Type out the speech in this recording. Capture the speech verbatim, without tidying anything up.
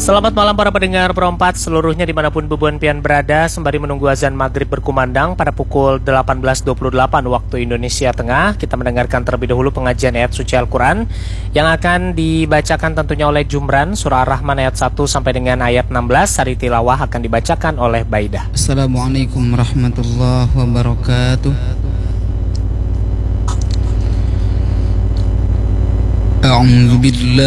Selamat malam para pendengar Perempat seluruhnya dimanapun bubuan pian berada. Sembari menunggu azan maghrib berkumandang pada pukul delapan belas dua puluh delapan waktu Indonesia Tengah, kita mendengarkan terlebih dahulu pengajian ayat suci Al-Quran yang akan dibacakan tentunya oleh Jumran, surah Ar-Rahman ayat satu sampai dengan ayat enam belas. Sari tilawah akan dibacakan oleh Baidah. Assalamualaikum warahmatullahi wabarakatuh. A'udzu billahi